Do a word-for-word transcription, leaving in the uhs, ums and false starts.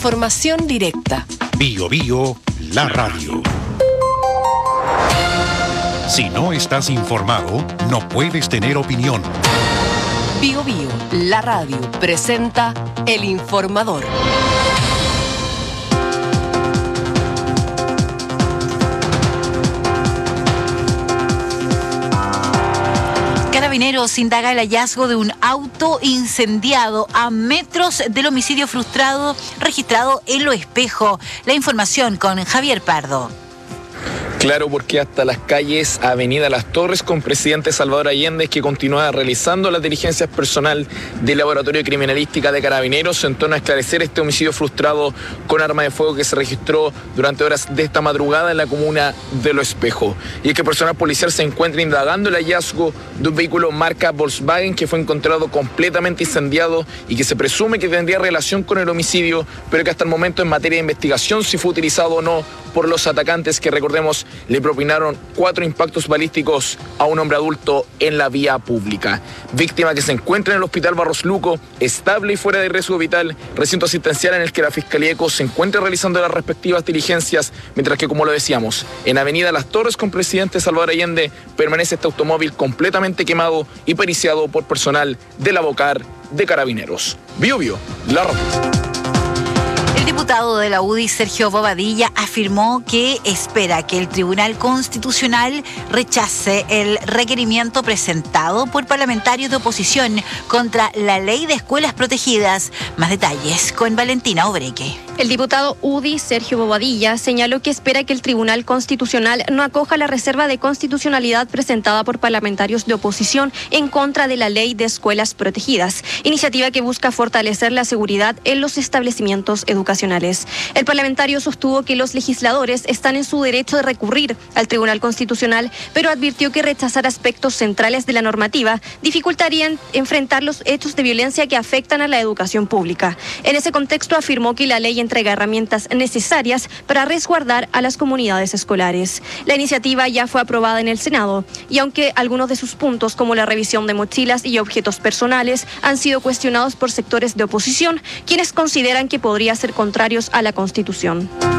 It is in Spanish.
Información directa. Bio Bio, la radio. Si no estás informado, no puedes tener opinión. Bio Bio, la radio, presenta El Informador. Carabineros indaga el hallazgo de un auto incendiado a metros del homicidio frustrado registrado en Lo Espejo. La información con Javier Pardo. Claro, porque hasta las calles Avenida Las Torres con presidente Salvador Allende, que continúa realizando las diligencias personal del Laboratorio de Criminalística de Carabineros en torno a esclarecer este homicidio frustrado con arma de fuego que se registró durante horas de esta madrugada en la comuna de Lo Espejo. Y es que el personal policial se encuentra indagando el hallazgo de un vehículo marca Volkswagen que fue encontrado completamente incendiado y que se presume que tendría relación con el homicidio, pero que hasta el momento en materia de investigación si fue utilizado o no por los atacantes que, recordemos, le propinaron cuatro impactos balísticos a un hombre adulto en la vía pública. Víctima que se encuentra en el Hospital Barros Luco, estable y fuera de riesgo vital, recinto asistencial en el que la Fiscalía ECO se encuentra realizando las respectivas diligencias, mientras que, como lo decíamos, en Avenida Las Torres con presidente Salvador Allende permanece este automóvil completamente quemado y periciado por personal de la Bocar de Carabineros. Bio Bio, la radio. El diputado de la U D I, Sergio Bobadilla, afirmó que espera que el Tribunal Constitucional rechace el requerimiento presentado por parlamentarios de oposición contra la ley de escuelas protegidas. Más detalles con Valentina Obreque. El diputado U D I, Sergio Bobadilla, señaló que espera que el Tribunal Constitucional no acoja la reserva de constitucionalidad presentada por parlamentarios de oposición en contra de la ley de escuelas protegidas, iniciativa que busca fortalecer la seguridad en los establecimientos educacionales. El parlamentario sostuvo que los legisladores están en su derecho de recurrir al Tribunal Constitucional, pero advirtió que rechazar aspectos centrales de la normativa dificultarían enfrentar los hechos de violencia que afectan a la educación pública. En ese contexto afirmó que la ley entrega herramientas necesarias para resguardar a las comunidades escolares. La iniciativa ya fue aprobada en el Senado y aunque algunos de sus puntos, como la revisión de mochilas y objetos personales, han sido cuestionados por sectores de oposición, quienes consideran que podría ser contrarios a la Constitución.